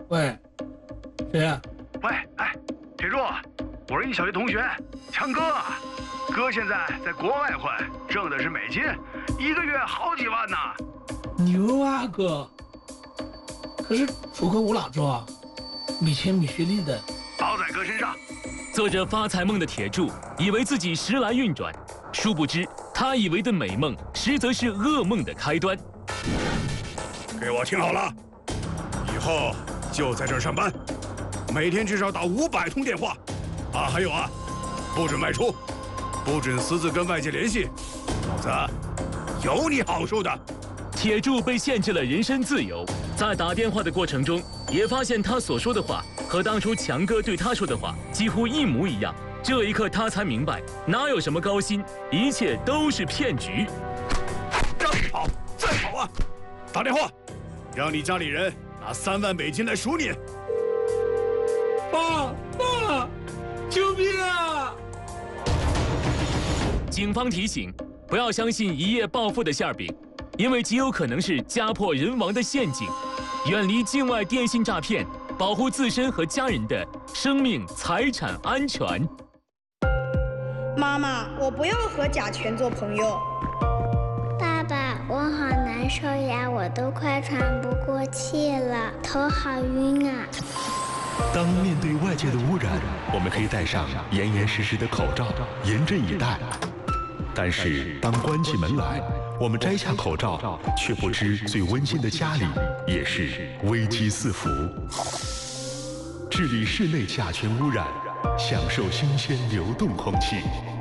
喂，谁呀？ 喂，哎，铁柱，我是你小学同学，强哥。哥现在在国外混，挣的是美金，一个月好几万呢。 牛啊哥！可是出口乌拉州啊，没钱没学历的。 包在哥身上。 做着发财梦的铁柱以为自己时来运转，殊不知他以为的美梦，实则是噩梦的开端。 给我听好了，以后就在这儿上班，每天至少打500通电话。啊，还有啊，不准外出，不准私自跟外界联系，否则有你好受的。 铁柱被限制了人身自由，在打电话的过程中，也发现他所说的话和当初强哥对他说的话几乎一模一样。这一刻，他才明白，哪有什么高薪，一切都是骗局。 让你跑，再跑啊！打电话，让你家里人拿3万美金来赎你。 爸，救命啊！ 警方提醒，不要相信一夜暴富的馅饼，因为极有可能是家破人亡的陷阱。远离境外电信诈骗，保护自身和家人的生命财产安全。 妈妈，我不要和甲醛做朋友。 爸爸，我好难受呀，我都快喘不过气了，头好晕啊。 当面对外界的污染，我们可以戴上严严实实的口罩，严阵以待。但是当关起门来，我们摘下口罩，却不知最温馨的家里也是危机四伏。治理室内甲醛污染，享受新鲜流动空气。